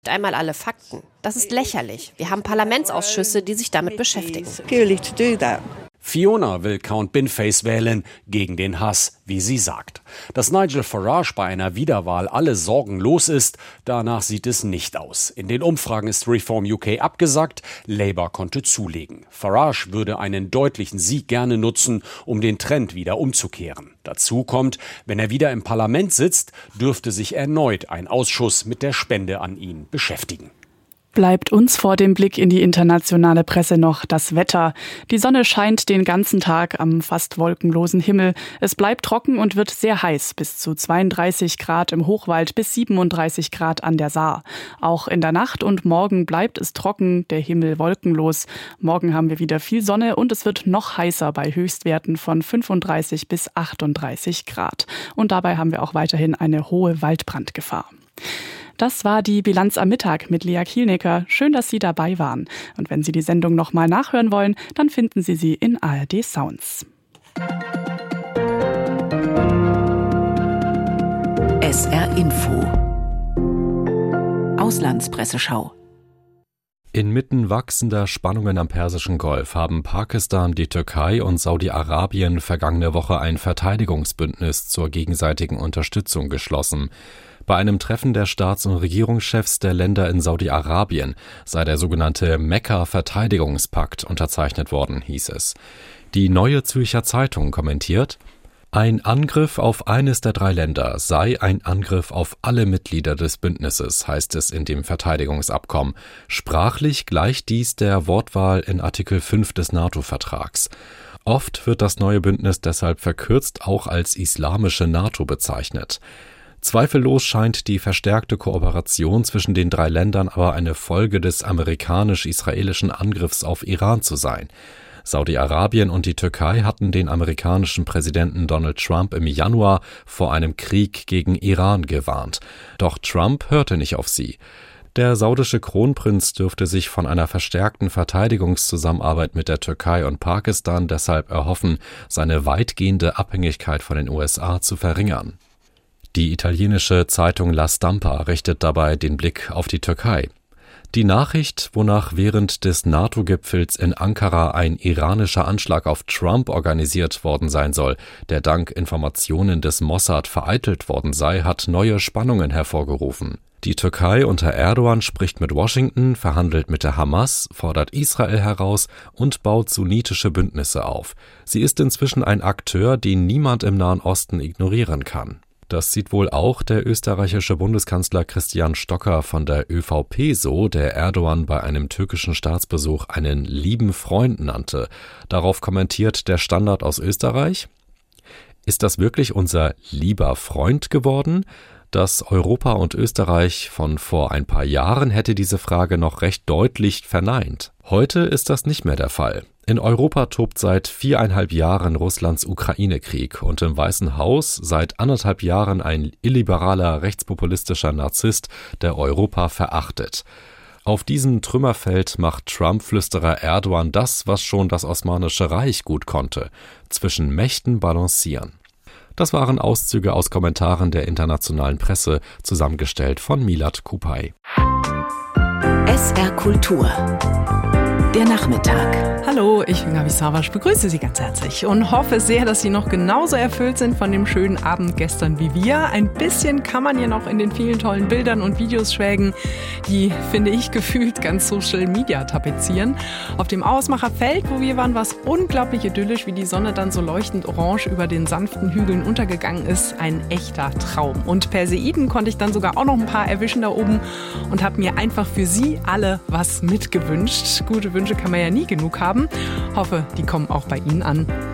Einmal alle Fakten. Das ist lächerlich. Wir haben Parlamentsausschüsse, die sich damit beschäftigen. Fiona will Count Binface wählen, gegen den Hass, wie sie sagt. Dass Nigel Farage bei einer Wiederwahl alle Sorgen los ist, danach sieht es nicht aus. In den Umfragen ist Reform UK abgesagt, Labour konnte zulegen. Farage würde einen deutlichen Sieg gerne nutzen, um den Trend wieder umzukehren. Dazu kommt, wenn er wieder im Parlament sitzt, dürfte sich erneut ein Ausschuss mit der Spende an ihn beschäftigen. Bleibt uns vor dem Blick in die internationale Presse noch das Wetter. Die Sonne scheint den ganzen Tag am fast wolkenlosen Himmel. Es bleibt trocken und wird sehr heiß, bis zu 32 Grad im Hochwald bis 37 Grad an der Saar. Auch in der Nacht und morgen bleibt es trocken, der Himmel wolkenlos. Morgen haben wir wieder viel Sonne und es wird noch heißer bei Höchstwerten von 35 bis 38 Grad. Und dabei haben wir auch weiterhin eine hohe Waldbrandgefahr. Das war die Bilanz am Mittag mit Lea Kielnecker. Schön, dass Sie dabei waren. Und wenn Sie die Sendung nochmal nachhören wollen, dann finden Sie sie in ARD Sounds. SR Info Auslandspresseschau. Inmitten wachsender Spannungen am Persischen Golf haben Pakistan, die Türkei und Saudi-Arabien vergangene Woche ein Verteidigungsbündnis zur gegenseitigen Unterstützung geschlossen. Bei einem Treffen der Staats- und Regierungschefs der Länder in Saudi-Arabien sei der sogenannte Mekka-Verteidigungspakt unterzeichnet worden, hieß es. Die Neue Zürcher Zeitung kommentiert: Ein Angriff auf eines der drei Länder sei ein Angriff auf alle Mitglieder des Bündnisses, heißt es in dem Verteidigungsabkommen. Sprachlich gleicht dies der Wortwahl in Artikel 5 des NATO-Vertrags. Oft wird das neue Bündnis deshalb verkürzt auch als Islamische NATO bezeichnet. Zweifellos scheint die verstärkte Kooperation zwischen den drei Ländern aber eine Folge des amerikanisch-israelischen Angriffs auf Iran zu sein. Saudi-Arabien und die Türkei hatten den amerikanischen Präsidenten Donald Trump im Januar vor einem Krieg gegen Iran gewarnt. Doch Trump hörte nicht auf sie. Der saudische Kronprinz dürfte sich von einer verstärkten Verteidigungszusammenarbeit mit der Türkei und Pakistan deshalb erhoffen, seine weitgehende Abhängigkeit von den USA zu verringern. Die italienische Zeitung La Stampa richtet dabei den Blick auf die Türkei. Die Nachricht, wonach während des NATO-Gipfels in Ankara ein iranischer Anschlag auf Trump organisiert worden sein soll, der dank Informationen des Mossad vereitelt worden sei, hat neue Spannungen hervorgerufen. Die Türkei unter Erdogan spricht mit Washington, verhandelt mit der Hamas, fordert Israel heraus und baut sunnitische Bündnisse auf. Sie ist inzwischen ein Akteur, den niemand im Nahen Osten ignorieren kann. Das sieht wohl auch der österreichische Bundeskanzler Christian Stocker von der ÖVP so, der Erdogan bei einem türkischen Staatsbesuch einen lieben Freund nannte. Darauf kommentiert der Standard aus Österreich: Ist das wirklich unser lieber Freund geworden? Das Europa und Österreich von vor ein paar Jahren hätte diese Frage noch recht deutlich verneint. Heute ist das nicht mehr der Fall. In Europa tobt seit 4,5 Jahren Russlands Ukraine-Krieg und im Weißen Haus seit 1,5 Jahren ein illiberaler, rechtspopulistischer Narzisst, der Europa verachtet. Auf diesem Trümmerfeld macht Trump-Flüsterer Erdogan das, was schon das Osmanische Reich gut konnte: zwischen Mächten balancieren. Das waren Auszüge aus Kommentaren der internationalen Presse, zusammengestellt von Milad Kupay. SR Kultur. Der Nachmittag. Hallo, ich bin Gabi Savasch, begrüße Sie ganz herzlich und hoffe sehr, dass Sie noch genauso erfüllt sind von dem schönen Abend gestern wie wir. Ein bisschen kann man ja noch in den vielen tollen Bildern und Videos schwelgen, die, finde ich, gefühlt ganz Social Media tapezieren. Auf dem Ausmacherfeld, wo wir waren, war es unglaublich idyllisch, wie die Sonne dann so leuchtend orange über den sanften Hügeln untergegangen ist. Ein echter Traum. Und Perseiden konnte ich dann sogar auch noch ein paar erwischen da oben und habe mir einfach für Sie alle was mitgewünscht. Gute Wünsche kann man ja nie genug haben. Hoffe, die kommen auch bei Ihnen an.